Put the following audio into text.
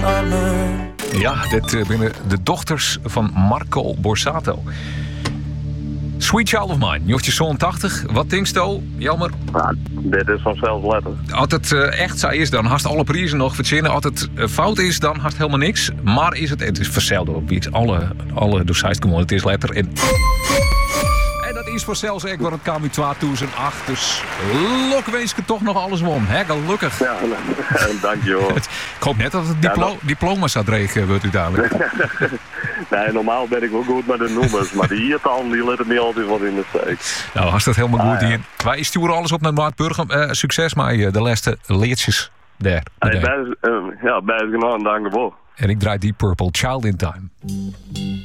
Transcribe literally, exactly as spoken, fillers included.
armen. Ja, dit uh, binnen de dochters van Marco Borsato. Sweet Child of Mine, jochtje zo'n tachtig. Wat denkst je, Jelmer? Nou, dit is vanzelf letter. Als het uh, echt zo is, dan haast alle prijzen nog verzinnen. Als het uh, fout is, dan haast helemaal niks. Maar is het, het is verzelde op iets. Alle, alle docenten komen, het is letter. En, en dat is voor zelfs ik waar het kwam in tweeduizend acht. Dus lokweesken toch nog alles won. Hè, gelukkig. Ja, dank je hoor. Ik hoop net dat het diplo- ja, dat... diploma zou regen, wordt u dadelijk. Nee, normaal ben ik wel goed met de nummers. Maar die hiertaal, die let het niet altijd wat in de steek. Nou, had dat helemaal ah, goed ja. hier. Wij sturen alles op naar Maartburgum. Uh, succes met uh, de laatste leertjes daar. Hey, bij, uh, ja, bij het gedaan, dank je wel. En ik draai Deep Purple, Child in Time.